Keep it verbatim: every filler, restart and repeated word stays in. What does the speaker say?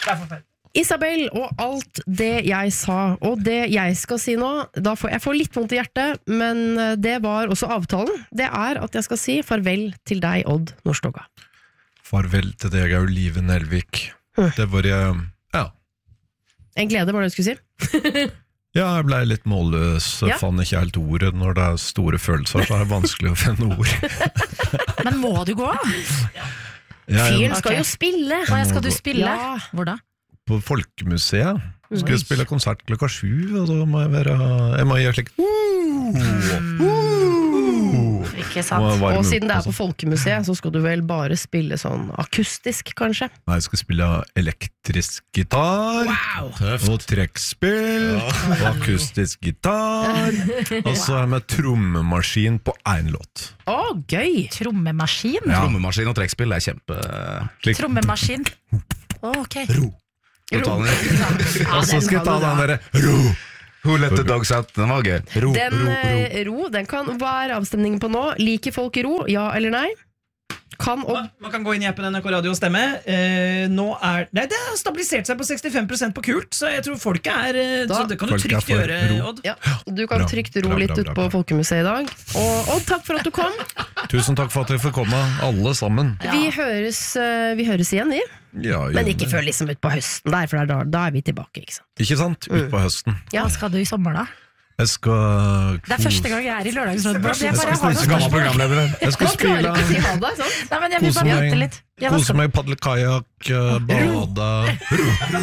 Det er forferdelig. Isabel og alt det jeg sa, og det jeg skal si nå, da får, jeg får litt vondt i hjertet, men det var også avtalen. Det er at jeg skal si farvel til deg, Odd Nordstoga. Farvel til deg, Olive Nelvik. Mm. Det var jeg, ja. En glede, var det du skulle si? Ja, jeg ble litt målløs, jeg ja. Fann ikke helt ordet. Når det er store følelser, så er det vanskelig å finne ord. Men må du gå? Ja. Fyren skal okay. jo spille. Hva skal du spille? Ja. Hvor da? På Folkemuseet. Skal jeg spille konsert klokka sju, og da må jeg være Jeg må gjøre slik mm. Ikke sant. Og siden det er på Folkemuseet, så skal du vel bare spille sånn akustisk, kanskje? Nei, jeg skal spille elektrisk gitar wow. og trekkspill ja. og akustisk gitar og så er med trommemaskin på en låt. Å, oh, gøy! Trommemaskin? Ja. Trommemaskin og trekkspill er kjempe Slik. Trommemaskin oh, ok Ro Ro. Og så skal jeg ta den der Ro Who let the dogs out? Den var gøy. Ro, den, ro, ro. ro, den kan være avstemningen på nå. Liker folk ro? Ja eller nei? Kan og... man, man kan gå inn i appen N R K Radio og stemme. Eh, nå er nei, det har stabilisert seg på sekstifem prosent på kult, så jeg tror folk er da, så det kan du trygt gjøre, Odd. Ja, du kan bra, trygt ro bra, litt bra, ut på Folkemuseet i dag. Og Odd, takk for at du kom. Tusen takk for at dere får komme, alle sammen. Ja. Vi, høres, vi høres igjen, vi. Ja, men ikke før liksom ut på høsten der, for da, da er vi tilbake, ikke sant? Ikke sant? Ut på høsten. Ja, skal du i sommer da? Jeg skal... Det er første gang jeg er i Lørdagsrådet. Jeg, jeg, jeg, jeg, jeg skal spille... Man klarer ikke å si ha det, sant? Nei, men jeg vil bare vente litt. Kose meg, paddle kajak, bade...